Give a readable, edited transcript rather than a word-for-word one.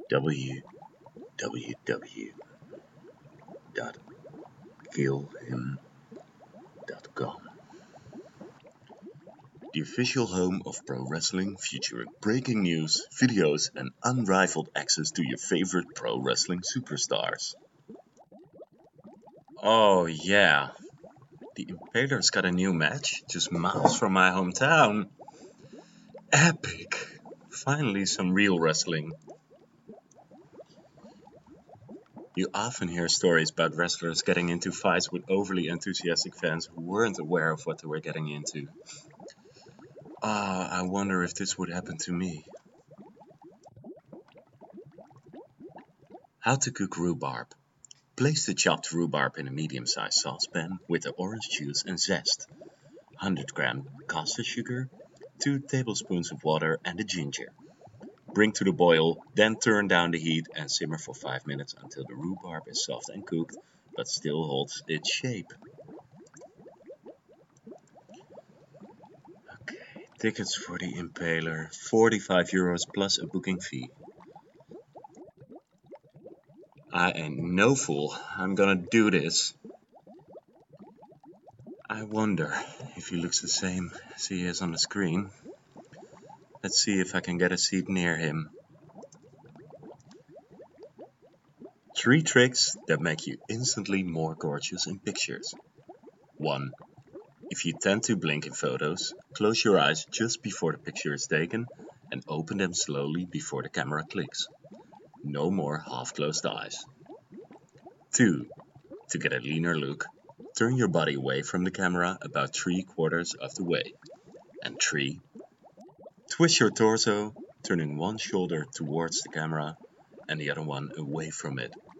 www.killhim.com, the official home of pro wrestling, featuring breaking news, videos, and unrivaled access to your favorite pro wrestling superstars. Oh yeah, the Impalers got a new match just miles from my hometown. Epic! Finally some real wrestling. You often hear stories about wrestlers getting into fights with overly enthusiastic fans who weren't aware of what they were getting into. I wonder if this would happen to me. How to cook rhubarb. Place the chopped rhubarb in a medium-sized saucepan with the orange juice and zest, 100 g caster sugar, 2 tablespoons of water and the ginger. Bring to the boil, then turn down the heat and simmer for 5 minutes until the rhubarb is soft and cooked, but still holds its shape. Okay, tickets for the Impaler, €45 plus a booking fee. I ain't no fool, I'm gonna do this. I wonder if he looks the same as he is on the screen. Let's see if I can get a seat near him. 3 tricks that make you instantly more gorgeous in pictures. 1. If you tend to blink in photos, close your eyes just before the picture is taken and open them slowly before the camera clicks. No more half-closed eyes. 2. To get a leaner look, turn your body away from the camera about 3/4 of the way. And 3. Twist your torso, turning one shoulder towards the camera and the other one away from it,